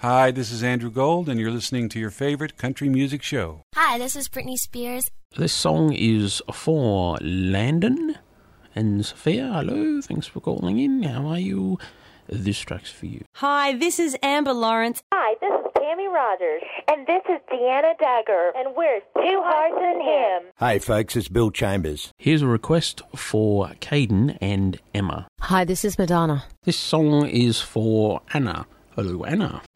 Hi, this is Andrew Gold, and you're listening to your favorite country music show. Hi, this is Britney Spears. This song is for Landon and Sophia. Hello, thanks for calling in. How are you? This track's for you. Hi, this is Amber Lawrence. Hi, this is Tammy Rogers. And this is Deanna Dagger. And we're Two Hearts in Him. Hey folks, it's Bill Chambers. Here's a request for Caden and Emma. Hi, this is Madonna. This song is for Anna. Hello, Anna.